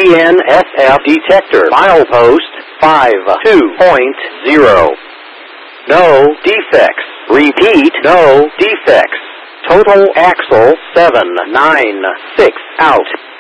GNSF detector. Milepost 52.0. No defects. Repeat, no defects. Total axle 796 out.